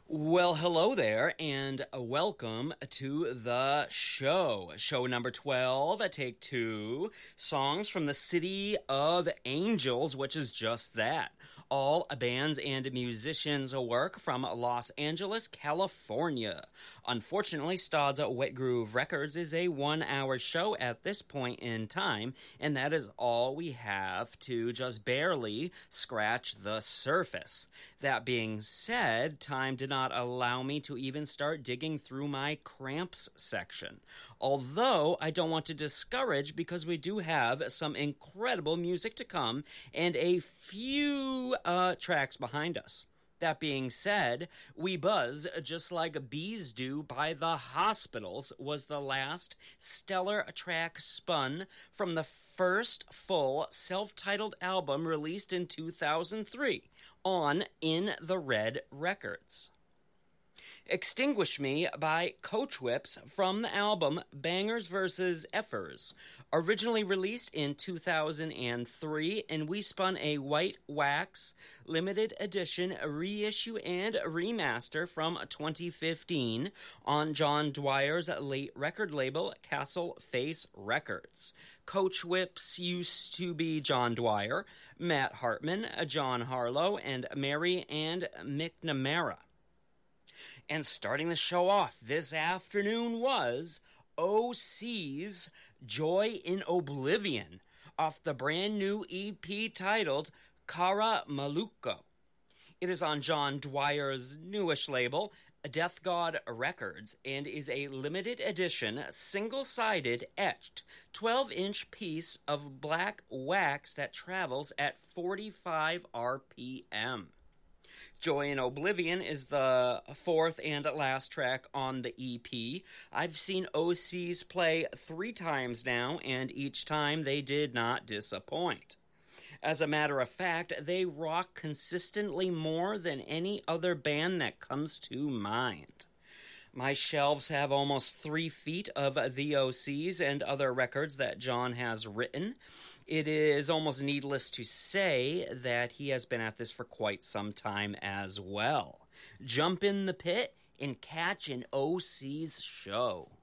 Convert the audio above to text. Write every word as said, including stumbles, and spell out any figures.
Well, hello there, and welcome to the show. Show number twelve, take two, songs from the City of Angels, which is just that. All bands and musicians work from Los Angeles, California. Unfortunately, Stodd's Wet Groove Records is a one-hour show at this point in time, and that is all we have to just barely scratch the surface. That being said, time did not allow me to even start digging through my cramps section. Although I don't want to discourage because we do have some incredible music to come and a few uh, tracks behind us. That being said, We Buzz Just Like Bees Do by The Hospitals was the last stellar track spun from the first full self-titled album released in two thousand three on In the Red Records. Extinguish Me by Coach Whips from the album Bangers versus. Effers, originally released in two thousand three, and we spun a white wax limited edition reissue and remaster from twenty fifteen on John Dwyer's late record label Castle Face Records. Coach Whips used to be John Dwyer, Matt Hartman, John Harlow, and Mary Ann McNamara. And starting the show off this afternoon was O C's Joy in Oblivion off the brand new E P titled Cara Maluco. It is on John Dwyer's newish label, Death God Records, and is a limited edition, single-sided, etched, twelve-inch piece of black wax that travels at forty-five R P M. Joy in Oblivion is the fourth and last track on the E P. I've seen O C's play three times now, and each time they did not disappoint. As a matter of fact, they rock consistently more than any other band that comes to mind. My shelves have almost three feet of the O C's and other records that John has written. It is almost needless to say that he has been at this for quite some time as well. Jump in the pit and catch an O C's show.